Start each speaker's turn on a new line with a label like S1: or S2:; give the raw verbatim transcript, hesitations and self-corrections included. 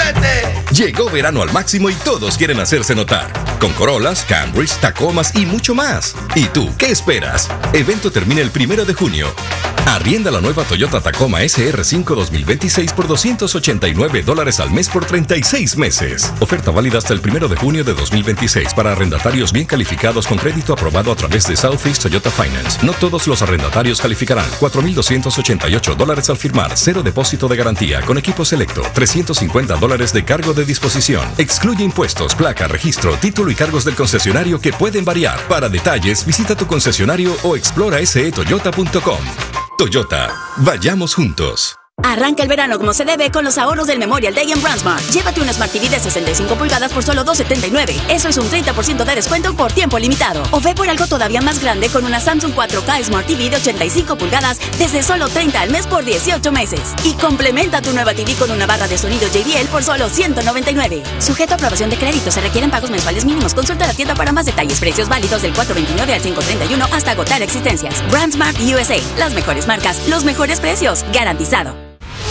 S1: ¡Muévete!
S2: Llegó verano al máximo y todos quieren hacerse notar. Con Corollas, Camrys, Tacomas y mucho más. ¿Y tú qué esperas? Evento termina el primero de junio. Arrienda la nueva Toyota Tacoma S R cinco dos mil veintiséis por doscientos ochenta y nueve dólares al mes por treinta y seis meses. Oferta válida hasta el primero de junio de dos mil veintiséis para arrendatarios bien calificados con crédito aprobado a través de Southeast Toyota Finance. No todos los arrendatarios calificarán. cuatro mil doscientos ochenta y ocho dólares al firmar. Cero depósito de garantía con equipo selecto. trescientos cincuenta dólares de cargo de disposición. Excluye impuestos, placa, registro, título y cargos del concesionario que pueden variar. Para detalles, visita tu concesionario o explora s e toyota punto com. Toyota, vayamos juntos.
S3: Arranca el verano como se debe con los ahorros del Memorial Day en BrandsMart. Llévate una Smart T V de sesenta y cinco pulgadas por solo dos setenta y nueve. Eso es un treinta por ciento de descuento por tiempo limitado. O ve por algo todavía más grande con una Samsung cuatro K Smart T V de ochenta y cinco pulgadas desde solo treinta al mes por dieciocho meses. Y complementa tu nueva T V con una barra de sonido J B L por solo ciento noventa y nueve. Sujeto a aprobación de crédito, se requieren pagos mensuales mínimos. Consulta la tienda para más detalles. Precios válidos del cuatro veintinueve al cinco treinta y uno hasta agotar existencias. BrandsMart U S A. Las mejores marcas, los mejores precios. Garantizado.